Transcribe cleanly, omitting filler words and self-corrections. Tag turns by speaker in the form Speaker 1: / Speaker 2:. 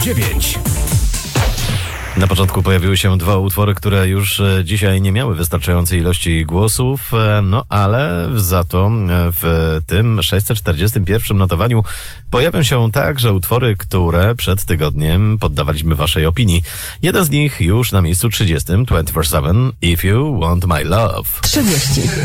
Speaker 1: 9.
Speaker 2: Na początku pojawiły się dwa utwory, które już dzisiaj nie miały wystarczającej ilości głosów, no ale za to w tym 641 notowaniu pojawią się także utwory, które przed tygodniem poddawaliśmy waszej opinii. Jeden z nich już na miejscu 30, 24/7, If You Want My Love.
Speaker 3: 30.